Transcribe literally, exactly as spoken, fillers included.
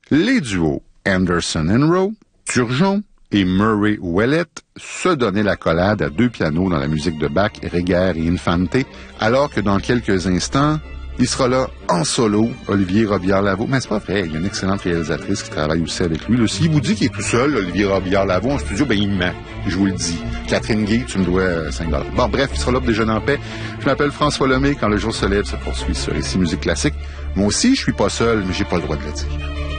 Les duos Anderson and Rowe, Turgeon et Murray Ouellet se donnaient la collade à deux pianos dans la musique de Bach, Reger et Infante, alors que dans quelques instants, il sera là en solo, Olivier Robillard-Lavaux. Mais c'est pas vrai, il y a une excellente réalisatrice qui travaille aussi avec lui. Là, s'il vous dit qu'il est tout seul, Olivier Robillard-Lavaux, en studio, ben il ment. Je vous le dis. Catherine Guy, tu me dois cinq dollars. Bon, bref, il sera là pour déjeuner en paix. Je m'appelle François Lemay. Quand le jour se lève, se poursuit sur Ici Musique Classique. Moi aussi, je suis pas seul, mais j'ai pas le droit de le dire.